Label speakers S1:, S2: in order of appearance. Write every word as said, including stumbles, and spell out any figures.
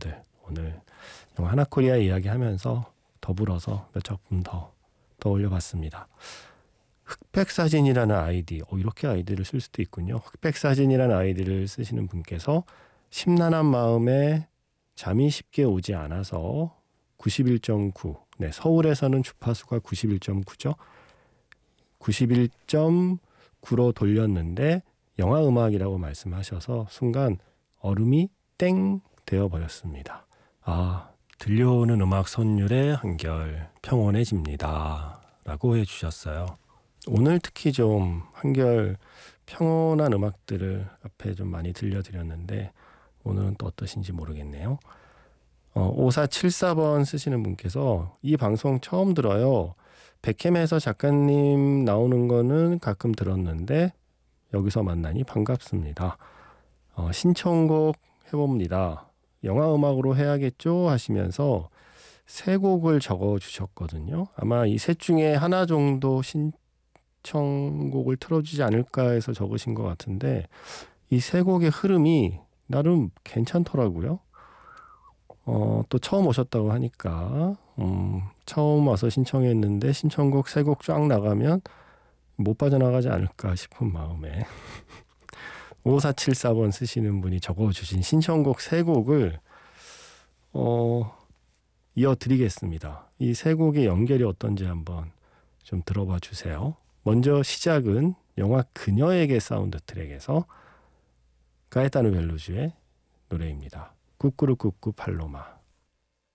S1: 작품들 오늘 영화 하나코리아 이야기하면서 더불어서 몇 작품 더 떠올려봤습니다. 흑백사진이라는 아이디, 어, 이렇게 아이디를 쓸 수도 있군요. 흑백사진이라는 아이디를 쓰시는 분께서 심란한 마음에 잠이 쉽게 오지 않아서 구십일 점 구, 네, 서울에서는 주파수가 구십일 점 구죠. 구십일 점 구로 돌렸는데 영화 음악이라고 말씀하셔서 순간 얼음이 땡 되어버렸습니다. 아, 들려오는 음악 선율의 한결 평온해집니다 라고 해주셨어요. 오늘 특히 좀 한결 평온한 음악들을 앞에 좀 많이 들려드렸는데 오늘은 또 어떠신지 모르겠네요. 어, 오사칠사 번 쓰시는 분께서 이 방송 처음 들어요. 백캠에서 작가님 나오는 거는 가끔 들었는데 여기서 만나니 반갑습니다. 어, 신청곡 해봅니다. 영화 음악으로 해야겠죠? 하시면서 세 곡을 적어주셨거든요. 아마 이 셋 중에 하나 정도 신청곡을 틀어주지 않을까 해서 적으신 것 같은데 이 세 곡의 흐름이 나름 괜찮더라고요. 어, 또 처음 오셨다고 하니까 음, 처음 와서 신청했는데 신청곡 세 곡 쫙 나가면 못 빠져나가지 않을까 싶은 마음에 오사칠사 번 쓰시는 분이 적어주신 신청곡 세 곡을 어, 이어드리겠습니다. 이 세 곡의 연결이 어떤지 한번 좀 들어봐 주세요. 먼저 시작은 영화 그녀에게 사운드 트랙에서 가에타노 벨루주의 노래입니다. 꾸꾸루꾸꾸 팔로마.